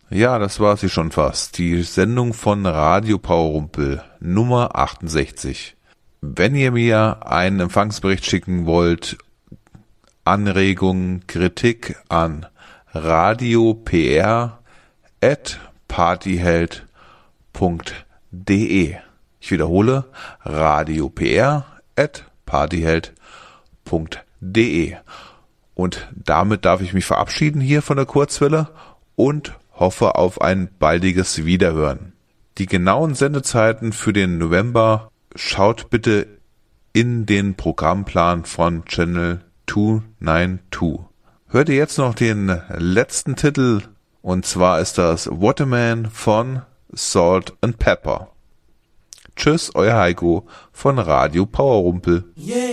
Ja, das war sie schon fast. Die Sendung von Radio Powerrumpel Nummer 68. Wenn ihr mir einen Empfangsbericht schicken wollt, Anregungen, Kritik an radiopr@partyheld.de. Ich wiederhole, radiopr@partyheld.de. Und damit darf ich mich verabschieden hier von der Kurzwelle und hoffe auf ein baldiges Wiederhören. Die genauen Sendezeiten für den November schaut bitte in den Programmplan von Channel 292. Hört ihr jetzt noch den letzten Titel, und zwar ist das Waterman von Salt and Pepper. Tschüss, euer Heiko von Radio Powerrumpel.